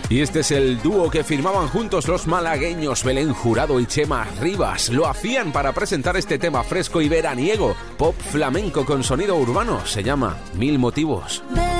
Y este es el dúo que firmaban juntos los malagueños Belén Jurado y Chema Rivas. Lo hacían para presentar este tema fresco y veraniego, pop flamenco con sonido urbano. Se llama Mil Motivos.